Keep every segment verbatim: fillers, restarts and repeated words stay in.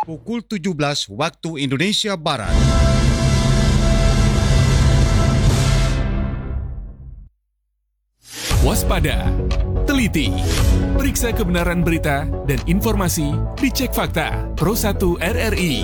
pukul tujuh belas waktu Indonesia Barat. Waspada, teliti, periksa kebenaran berita dan informasi, dicek fakta. Pro satu R R I.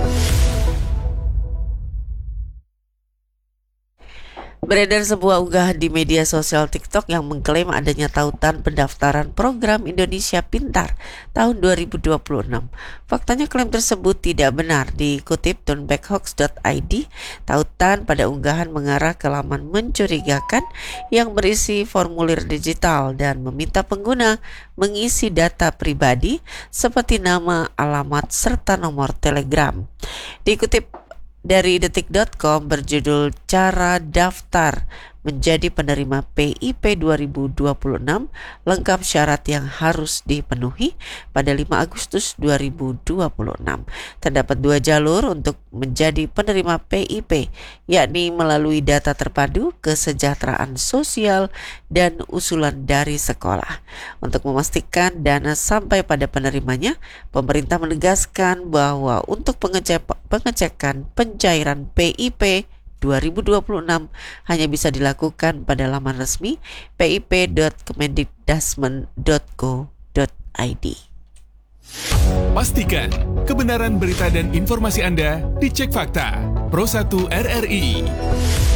Beredar sebuah unggahan di media sosial TikTok yang mengklaim adanya tautan pendaftaran program Indonesia Pintar tahun dua ribu dua puluh enam. Faktanya klaim tersebut tidak benar. Dikutip turnbackhoax dot i d, tautan pada unggahan mengarah ke laman mencurigakan yang berisi formulir digital dan meminta pengguna mengisi data pribadi seperti nama, alamat, serta nomor telegram. Dikutip dari detik dot com berjudul Cara Daftar Menjadi Penerima P I P dua ribu dua puluh enam, lengkap syarat yang harus dipenuhi pada lima Agustus dua ribu dua puluh enam. Terdapat dua jalur untuk menjadi penerima P I P, yakni melalui data terpadu, kesejahteraan sosial, dan usulan dari sekolah. Untuk memastikan dana sampai pada penerimanya, pemerintah menegaskan bahwa untuk pengecek, pengecekan pencairan P I P dua ribu dua puluh enam hanya bisa dilakukan pada laman resmi p i p dot kemendikdasmen dot go dot i d. Pastikan kebenaran berita dan informasi Anda dicek fakta. Pro satu R R I.